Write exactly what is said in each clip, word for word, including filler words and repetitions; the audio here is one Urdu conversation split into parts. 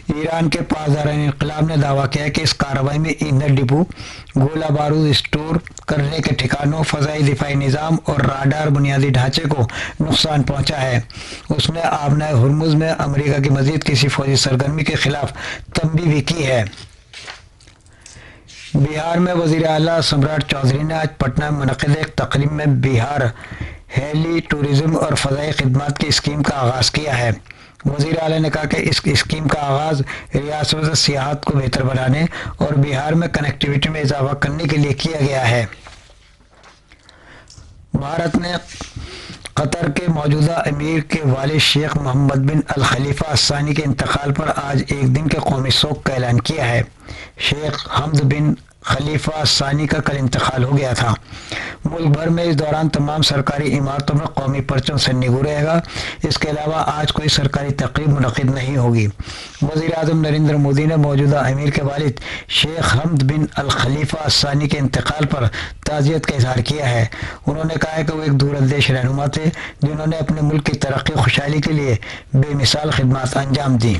ایران کے پاسداران انقلاب نے دعویٰ کیا کہ اس کارروائی میں ایندھن ڈپو، گولہ بارود اسٹور کرنے کے ٹھکانوں، فضائی دفاعی نظام اور راڈار بنیادی ڈھانچے کو نقصان پہنچا ہے۔ اس نے آبنائے ہرمز میں امریکہ کی مزید کسی فوجی سرگرمی کے خلاف تنبیہ بھی کی ہے۔ بہار میں وزیر اعلیٰ سمراٹ چودھری نے آج پٹنہ میں منعقد ایک تقریب میں بہار ہیلی ٹورزم اور فضائی خدمات کی اسکیم کا آغاز کیا ہے۔ وزیر اعلیٰ نے کہا کہ اس اسکیم کا آغاز ریاست میں سیاحت کو بہتر بنانے اور بہار میں کنیکٹیویٹی میں اضافہ کرنے کے لیے کیا گیا ہے۔ بھارت نے قطر کے موجودہ امیر کے والد شیخ محمد بن الخلیفہ الثانی کے انتقال پر آج ایک دن کے قومی سوگ کا اعلان کیا ہے۔ شیخ حمد بن خلیفہ الثانی کا کل انتقال ہو گیا تھا۔ ملک بھر میں اس دوران تمام سرکاری عمارتوں میں قومی پرچم سنگو رہے گا۔ اس کے علاوہ آج کوئی سرکاری تقریب منعقد نہیں ہوگی۔ وزیر اعظم نریندر مودی نے موجودہ امیر کے والد شیخ حمد بن الخلیفہ الثانی کے انتقال پر تعزیت کا اظہار کیا ہے۔ انہوں نے کہا ہے کہ وہ ایک دور اندیش رہنما تھے جنہوں نے اپنے ملک کی ترقی و خوشحالی کے لیے بے مثال خدمات انجام دیں۔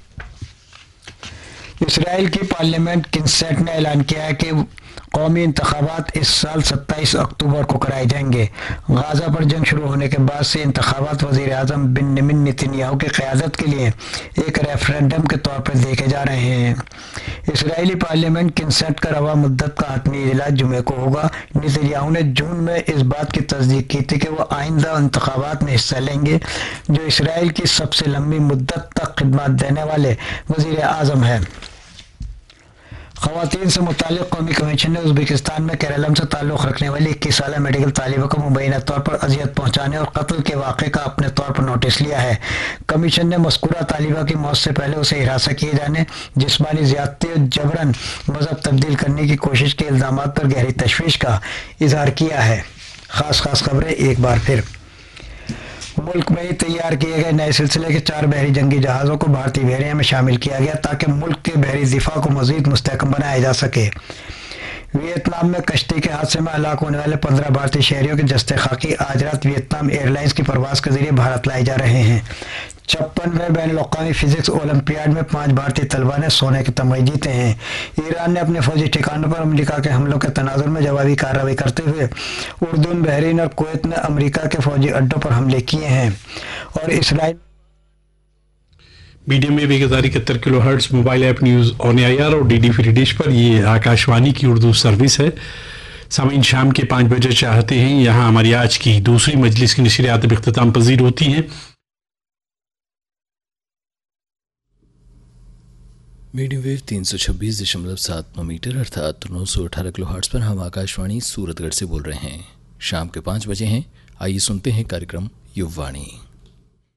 اسرائیل کی پارلیمنٹ کنیسٹ نے اعلان کیا ہے کہ قومی انتخابات اس سال ستائیس اکتوبر کو کرائے جائیں گے۔ غزہ پر جنگ شروع ہونے کے بعد سے انتخابات وزیر اعظم بنیامین نیتن یاہو کی قیادت کے لیے ایک ریفرنڈم کے طور پر دیکھے جا رہے ہیں۔ اسرائیلی پارلیمنٹ کنیسٹ کا رواں مدت کا حتمی اجلاس جمعے کو ہوگا۔ نیتن یاہو نے جون میں اس بات کی تصدیق کی تھی کہ وہ آئندہ انتخابات میں حصہ لیں گے، جو اسرائیل کی سب سے لمبی مدت تک خدمات دینے والے وزیر اعظم ہیں۔ خواتین سے متعلق قومی کمیشن نے ازبکستان میں کیرالم سے تعلق رکھنے والی اکیس سالہ میڈیکل طالبہ کو مبینہ طور پر اذیت پہنچانے اور قتل کے واقعے کا اپنے طور پر نوٹس لیا ہے۔ کمیشن نے مذکورہ طالبہ کی موت سے پہلے اسے ہراساں کیے جانے، جسمانی زیادتی اور جبراً مذہب تبدیل کرنے کی کوشش کے الزامات پر گہری تشویش کا اظہار کیا ہے۔ خاص خاص خبریں ایک بار پھر۔ ملک میں ہی تیار کیے گئے نئے سلسلے کے چار بحری جنگی جہازوں کو بھارتی بحریہ میں شامل کیا گیا تاکہ ملک کے بحری دفاع کو مزید مستحکم بنایا جا سکے۔ ویتنام میں کشتی کے حادثے میں ہلاک ہونے والے پندرہ بھارتی شہریوں کے جثے خاکی آج رات ویتنام ایئر لائنز کی پرواز کے ذریعے بھارت لائے جا رہے ہیں۔ چھپنویں بین الاقوامی فزکس اولمپیاڈ میں پانچ بھارتی طلبہ نے سونے کے تمغے جیتے ہیں۔ ایران نے اپنے فوجی ٹھکانوں پر امریکہ کے حملوں کے تناظر میں جوابی کارروائی کرتے ہوئے اردن، بحرین اور کویت نے امریکہ کے فوجی اڈوں پر حملے کیے ہیں۔ اور اسرائیل میڈیم میں ایک ہزار اکہتر کلو hertz mobile app news on a are اور ڈی ڈی فری ڈش پر یہ آکاشوانی کی اردو سروس ہے۔ سامعین شام کے پانچ بجے چاہتے ہیں یہاں ہماری آج کی دوسری مجلس کی نشریات اب اختتام پذیر ہوتی ہیں۔ میڈیم ویو تین سو چھبیس دشملو سات نو میٹر ارتھات نو سو اٹھارہ کلو ہرٹز پر ہم آکاشوانی سورت گڑھ سے بول رہے ہیں۔ شام کے پانچ بجے ہیں، آئیے سنتے ہیں کارکرم یووانی۔